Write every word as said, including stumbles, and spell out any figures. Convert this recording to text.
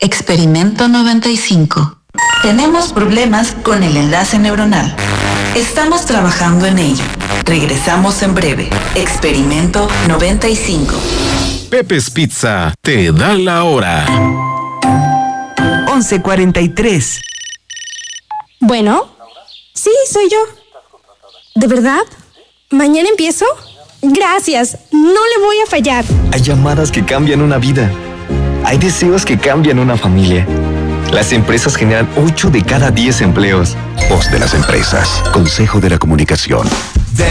Experimento noventa y cinco. Tenemos problemas con el enlace neuronal. Estamos trabajando en ello. Regresamos en breve. Experimento noventa y cinco. Pepe's Pizza te da la hora. once cuarenta y tres. Bueno, sí, soy yo. ¿De verdad? ¿Mañana empiezo? Gracias, no le voy a fallar. Hay llamadas que cambian una vida. Hay deseos que cambian una familia. Las empresas generan ocho de cada diez empleos. Voz de las empresas. Consejo de la Comunicación.